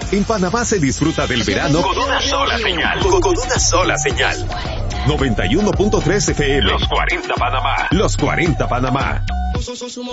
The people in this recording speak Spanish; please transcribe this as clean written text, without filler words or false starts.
En Panamá se disfruta del verano con una sola señal. Con una sola señal. 91.3 FM. Los 40 Panamá. Los 40 Panamá.